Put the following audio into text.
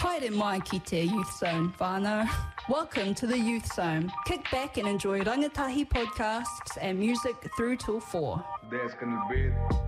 Haere mai ki te Youth Zone, whānau. Welcome to the Youth Zone. Kick back and enjoy rangatahi podcasts and music through till 4. That's gonna be